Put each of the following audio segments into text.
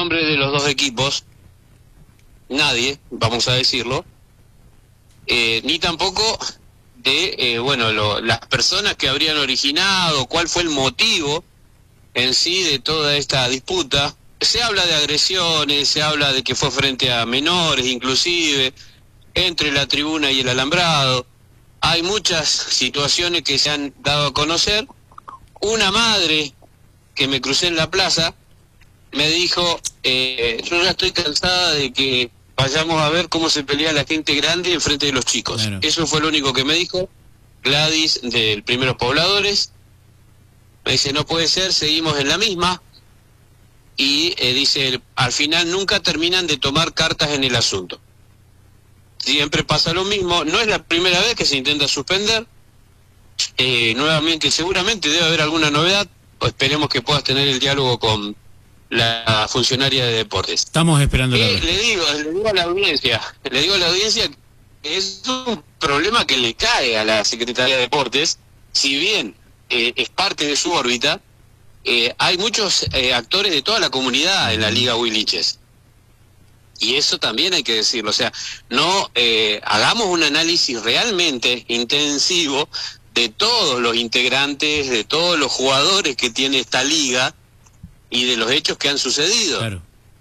nombre de los dos equipos, nadie, vamos a decirlo, ni tampoco de, las personas que habrían originado, cuál fue el motivo en sí de toda esta disputa. Se habla de agresiones, se habla de que fue frente a menores, inclusive, entre la tribuna y el alambrado. Hay muchas situaciones que se han dado a conocer. Una madre que me crucé en la plaza me dijo, yo ya estoy cansada de que vayamos a ver cómo se pelea la gente grande en frente de los chicos. Claro. Eso fue lo único que me dijo Gladys del Primeros Pobladores. Me dice, no puede ser, seguimos en la misma. Y dice, al final nunca terminan de tomar cartas en el asunto. Siempre pasa lo mismo, no es la primera vez que se intenta suspender. Nuevamente, seguramente debe haber alguna novedad, o esperemos que puedas tener el diálogo con la funcionaria de deportes. Estamos esperando la le digo a la audiencia que es un problema que le cae a la Secretaría de Deportes, si bien es parte de su órbita. Hay muchos actores de toda la comunidad en la Liga Huiliches. Y eso también hay que decirlo. O sea, no hagamos un análisis realmente intensivo de todos los integrantes, de todos los jugadores que tiene esta liga y de los hechos que han sucedido. Claro.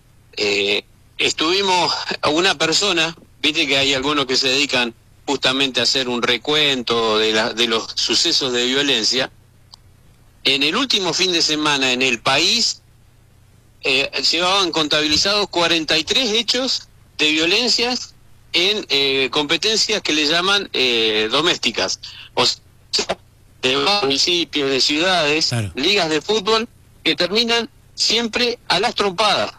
Estuvimos a una persona, viste que hay algunos que se dedican justamente a hacer un recuento de los sucesos de violencia. En el último fin de semana en el país llevaban contabilizados 43 hechos de violencias en competencias que le llaman domésticas. O sea, de municipios, de ciudades, claro, ligas de fútbol que terminan siempre a las trompadas.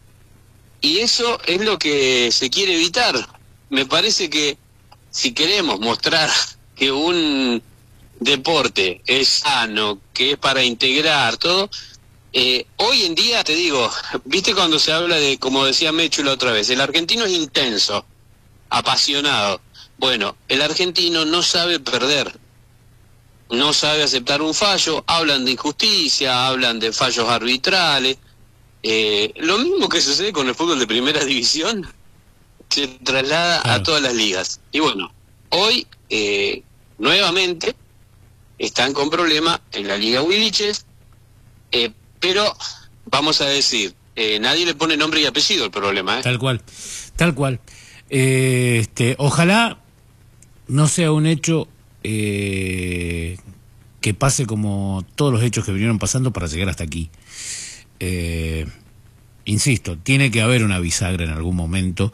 Y eso es lo que se quiere evitar. Me parece que si queremos mostrar que un deporte es sano, que es para integrar todo, hoy en día, te digo, viste cuando se habla de, como decía Mechu la otra vez, el argentino es intenso, apasionado. Bueno, el argentino no sabe perder, no sabe aceptar un fallo, hablan de injusticia, hablan de fallos arbitrales. Lo mismo que sucede con el fútbol de primera división se traslada a todas las ligas. Y bueno, hoy nuevamente están con problemas en la Liga Huiliches, pero vamos a decir, nadie le pone nombre y apellido al problema. Tal cual, tal cual. Ojalá no sea un hecho que pase como todos los hechos que vinieron pasando para llegar hasta aquí. Insisto, tiene que haber una bisagra en algún momento,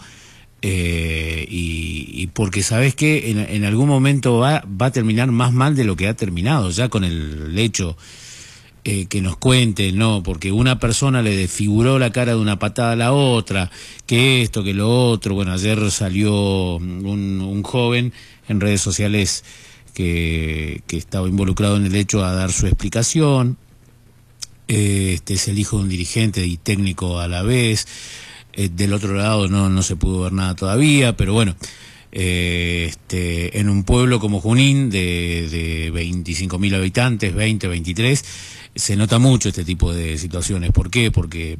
y porque sabes que en algún momento va a terminar más mal de lo que ha terminado, ya con el hecho que nos cuente, ¿no? Porque una persona le desfiguró la cara de una patada a la otra, que esto, que lo otro. Bueno, ayer salió un joven en redes sociales que estaba involucrado en el hecho a dar su explicación. Es el hijo de un dirigente y técnico a la vez. Del otro lado no se pudo ver nada todavía, pero bueno, en un pueblo como Junín de 25.000 habitantes, 23, se nota mucho este tipo de situaciones. ¿Por qué? Porque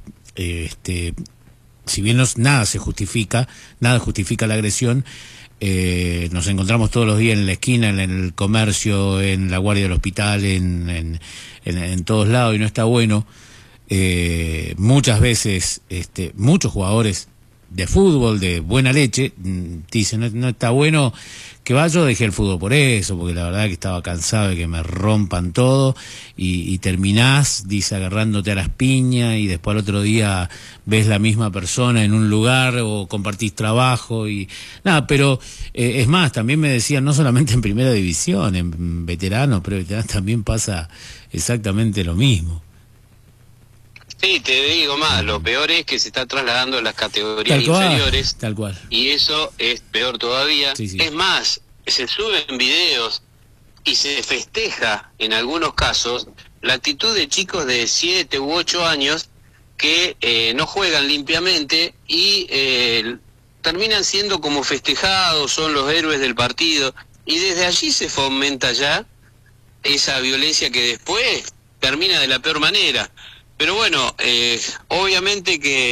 si bien nada justifica la agresión, nos encontramos todos los días en la esquina, en el comercio, en la guardia del hospital, en todos lados, y no está bueno. Muchas veces muchos jugadores de fútbol de buena leche dicen, no está bueno que vaya. Yo dejé el fútbol por eso, porque la verdad que estaba cansado de que me rompan todo, y terminás, dice, agarrándote a las piñas, y después al otro día ves la misma persona en un lugar o compartís trabajo y nada. Pero es más, también me decían, no solamente en primera división, en veteranos, pero veteranos también pasa exactamente lo mismo. Sí, te digo más, lo peor es que se está trasladando a las categorías inferiores. Tal cual. Y eso es peor todavía. Sí. Es más, se suben videos y se festeja en algunos casos la actitud de chicos de 7 u 8 años que no juegan limpiamente y terminan siendo como festejados, son los héroes del partido, y desde allí se fomenta ya esa violencia que después termina de la peor manera. Pero bueno, obviamente que